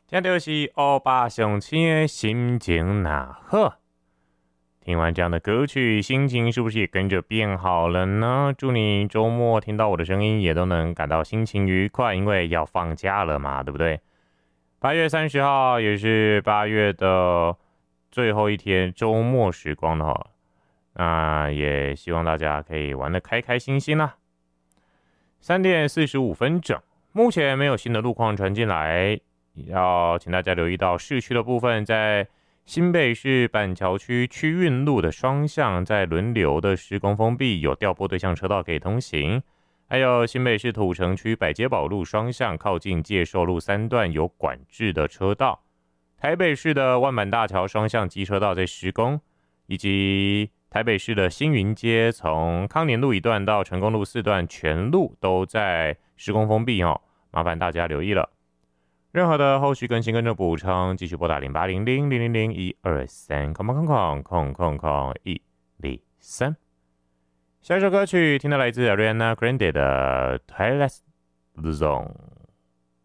听到是欧巴上青的心情哪好？听完这样的歌曲，心情是不是也跟着变好了呢？祝你周末听到我的声音也都能感到心情愉快，因为要放假了嘛，对不对？8月30号也是8月的最后一天，周末时光了哈。那也希望大家可以玩得开开心心啦。3点45分整，目前没有新的路况传进来。要请大家留意到市区的部分，在新北市板桥区区运路的双向在轮流的施工封闭，有调拨对向车道可以通行。还有新北市土城区百街宝路双向靠近介寿路3段有管制的车道。台北市的万板大桥双向机车道在施工，以及台北市的新云街从康年路1段到成功路4段全路都在施工封闭哦，麻烦大家留意了。任何的后续更新跟着补充，继续拨打0800-000-123，123。下一首歌曲听到来自 Ariana Grande 的《Twilight Zone》。